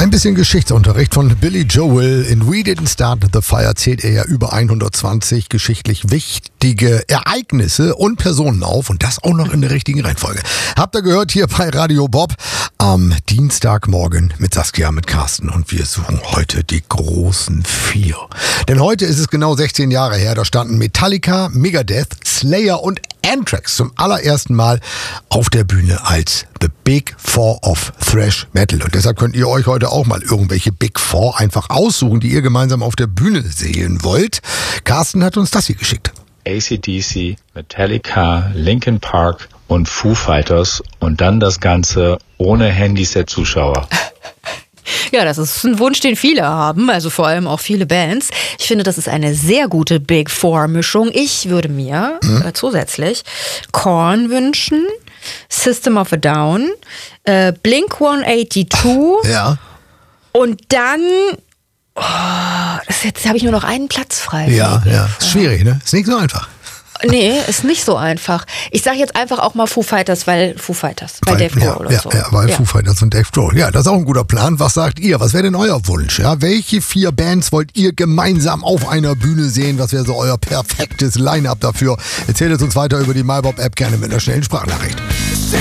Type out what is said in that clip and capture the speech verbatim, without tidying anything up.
Ein bisschen Geschichtsunterricht von Billy Joel. In We Didn't Start the Fire zählt er ja über hundertzwanzig geschichtlich wichtige Ereignisse und Personen auf und das auch noch in der richtigen Reihenfolge. Habt ihr gehört hier bei Radio Bob am Dienstagmorgen mit Saskia, mit Carsten und wir suchen heute die großen vier. Denn heute ist es genau sechzehn Jahre her, da standen Metallica, Megadeth, Slayer und Anthrax zum allerersten Mal auf der Bühne als The Big Four of Thrash Metal. Und deshalb könnt ihr euch heute auch mal irgendwelche Big Four einfach aussuchen, die ihr gemeinsam auf der Bühne sehen wollt. Carsten hat uns das hier geschickt. A C D C, Metallica, Linkin Park und Foo Fighters und dann das Ganze ohne Handys der Zuschauer. Ja, das ist ein Wunsch, den viele haben, also vor allem auch viele Bands. Ich finde, das ist eine sehr gute Big Four-Mischung. Ich würde mir mhm. äh, zusätzlich Korn wünschen, System of a Down, äh, Blink hundertzweiundachtzig ja. und dann, oh, das jetzt habe ich nur noch einen Platz frei. Ja, ja, ist schwierig, ne? Ist nicht so einfach. Nee, ist nicht so einfach. Ich sage jetzt einfach auch mal Foo Fighters, weil Foo Fighters, bei Dave Grohl ja, oder ja, so. Ja, weil ja. Foo Fighters und Dave Grohl. Ja, das ist auch ein guter Plan. Was sagt ihr? Was wäre denn euer Wunsch? Ja, welche vier Bands wollt ihr gemeinsam auf einer Bühne sehen? Was wäre so euer perfektes Line-Up dafür? Erzählt es uns weiter über die MyBob-App, gerne mit einer schnellen Sprachnachricht.